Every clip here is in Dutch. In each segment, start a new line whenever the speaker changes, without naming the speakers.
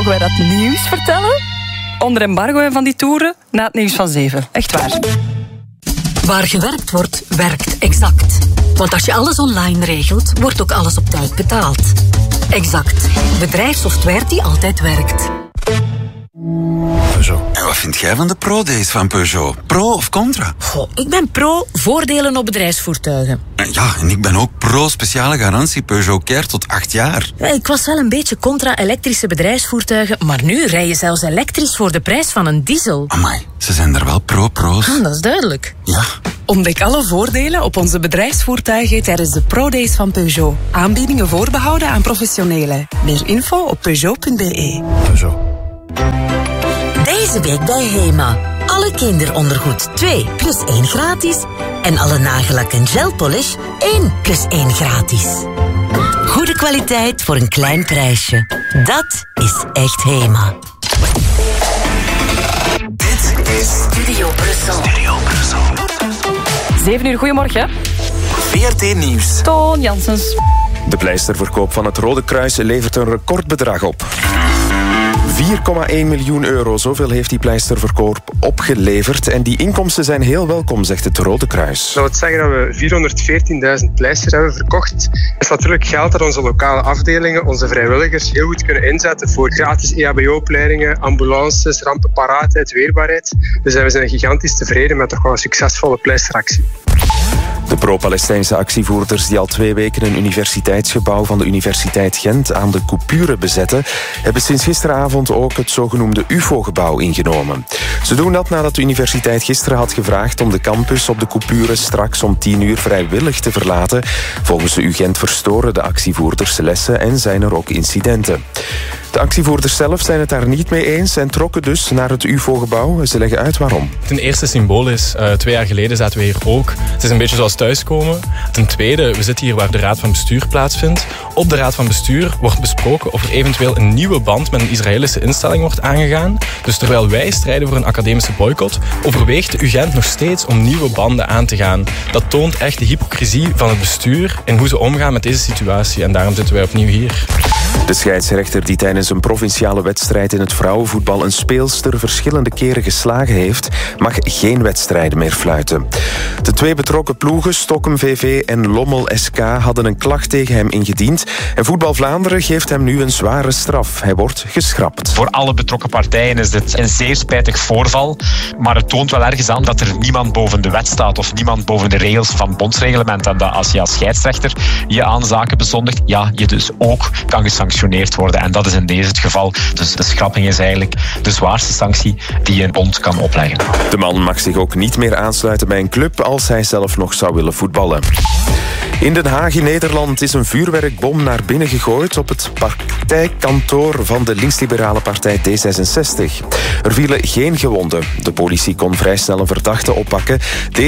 Mogen wij dat nieuws vertellen? Onder embargo en van die toeren, na het nieuws van 7. Echt waar.
Waar gewerkt wordt, werkt Exact. Want als je alles online regelt, wordt ook alles op tijd betaald. Exact. Bedrijfssoftware die altijd werkt.
Peugeot. En wat vind jij van de Pro-days van Peugeot? Pro of contra?
Goh, ik ben pro voordelen op bedrijfsvoertuigen.
Ja, en ik ben ook pro speciale garantie Peugeot Care tot 8 jaar.
Ja, ik was wel een beetje contra elektrische bedrijfsvoertuigen, maar nu rij je zelfs elektrisch voor de prijs van een diesel.
Amai, ze zijn er wel pro's.
Dat is duidelijk.
Ja.
Ontdek alle voordelen op onze bedrijfsvoertuigen tijdens de Pro-days van Peugeot. Aanbiedingen voorbehouden aan professionelen. Meer info op Peugeot.be.
Peugeot.
Deze week bij Hema. Alle kinderondergoed 2 plus 1 gratis. En alle nagellak en gelpolish 1 plus 1 gratis. Goede kwaliteit voor een klein prijsje. Dat is echt Hema.
Dit is
Studio Brussel.
7 uur, goedemorgen.
VRT Nieuws.
Toon Janssens.
De pleisterverkoop van het Rode Kruis levert een recordbedrag op. 4,1 miljoen euro, zoveel heeft die pleisterverkoop opgeleverd. En die inkomsten zijn heel welkom, zegt het Rode Kruis.
Dat wil zeggen dat we 414.000 pleisters hebben verkocht. Dat is natuurlijk geld dat onze lokale afdelingen, onze vrijwilligers, heel goed kunnen inzetten voor gratis EHBO-opleidingen, ambulances, rampenparaatheid, weerbaarheid. Dus we zijn gigantisch tevreden met toch wel een succesvolle pleisteractie.
De pro-Palestijnse actievoerders die al 2 weken een universiteitsgebouw van de Universiteit Gent aan de coupure bezetten, hebben sinds gisteravond ook het zogenoemde UFO-gebouw ingenomen. Ze doen dat nadat de universiteit gisteren had gevraagd om de campus op de coupure straks om 10 uur vrijwillig te verlaten. Volgens de UGent verstoren de actievoerders lessen en zijn er ook incidenten. De actievoerders zelf zijn het daar niet mee eens en trokken dus naar het UFO-gebouw. Ze leggen uit waarom.
Ten eerste symbolisch. 2 jaar geleden zaten we hier ook. Het is een beetje zoals thuiskomen. Ten tweede, we zitten hier waar de Raad van Bestuur plaatsvindt. Op de Raad van Bestuur wordt besproken of er eventueel een nieuwe band met een Israëlische instelling wordt aangegaan. Dus terwijl wij strijden voor een academische boycott, overweegt de UGent nog steeds om nieuwe banden aan te gaan. Dat toont echt de hypocrisie van het bestuur en hoe ze omgaan met deze situatie. En daarom zitten wij opnieuw hier.
De scheidsrechter die tijdens een provinciale wedstrijd in het vrouwenvoetbal een speelster verschillende keren geslagen heeft, mag geen wedstrijden meer fluiten. De 2 betrokken ploegen, Stokkum VV en Lommel SK, hadden een klacht tegen hem ingediend. En Voetbal Vlaanderen geeft hem nu een zware straf. Hij wordt geschrapt.
Voor alle betrokken partijen is dit een zeer spijtig voorval. Maar het toont wel ergens aan dat er niemand boven de wet staat of niemand boven de regels van het bondsreglement. En dat als je als scheidsrechter je aan zaken bezondigt, ja, je dus ook kan gesanctioneerd worden. En dat is in deze het geval. Dus de schrapping is eigenlijk de zwaarste sanctie die een bond kan opleggen.
De man mag zich ook niet meer aansluiten bij een club als hij zelf nog zou willen voetballen. In Den Haag in Nederland is een vuurwerkbom naar binnen gegooid op het partijkantoor van de linksliberale partij D66. Er vielen geen gewonden. De politie kon vrij snel een verdachte oppakken.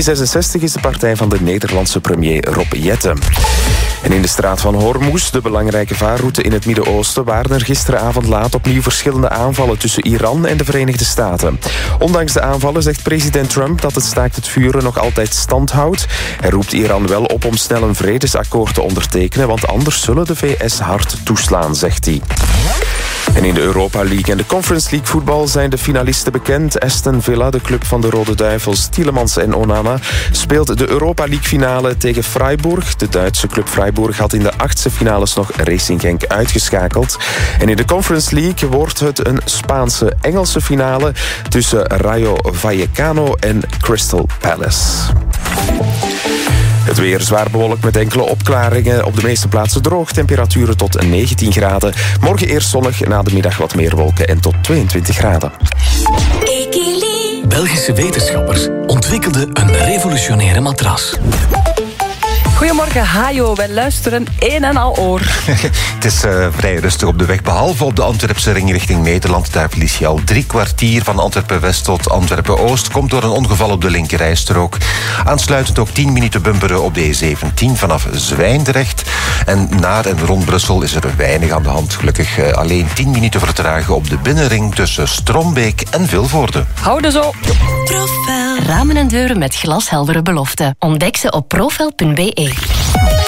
D66 is de partij van de Nederlandse premier Rob Jetten. En in de straat van Hormuz, de belangrijke vaarroute in het Midden-Oosten, waren er gisteravond laat opnieuw verschillende aanvallen tussen Iran en de Verenigde Staten. Ondanks de aanvallen zegt president Trump dat het staakt het vuren nog altijd stand houdt. Hij roept Iran wel op om snel een vredesakkoord te ondertekenen, want anders zullen de VS hard toeslaan, zegt hij. En in de Europa League en de Conference League voetbal zijn de finalisten bekend. Aston Villa, de club van de Rode Duivels, Tielemans en Onana, speelt de Europa League finale tegen Freiburg. De Duitse club Freiburg had in de 8e finales nog Racing Genk uitgeschakeld. En in de Conference League wordt het een Spaanse-Engelse finale tussen Rayo Vallecano en Crystal Palace. Het weer zwaar bewolkt met enkele opklaringen. Op de meeste plaatsen droog. Temperaturen tot 19 graden. Morgen eerst zonnig, na de middag wat meer wolken en tot 22 graden.
Belgische wetenschappers ontwikkelden een revolutionaire matras.
Goedemorgen, Hajo. Wij luisteren een en al oor.
Het is vrij rustig op de weg, behalve op de Antwerpse ring richting Nederland. Daar verlies je al 3 kwartier van Antwerpen-West tot Antwerpen-Oost. Komt door een ongeval op de linkerrijstrook. Aansluitend ook 10 minuten bumperen op de E17 vanaf Zwijndrecht. En naar en rond Brussel is er weinig aan de hand. Gelukkig alleen 10 minuten vertragen op de binnenring tussen Strombeek en Vilvoorde.
Houden zo.
Profel. Ramen en deuren met glasheldere beloften. Ontdek ze op profel.be.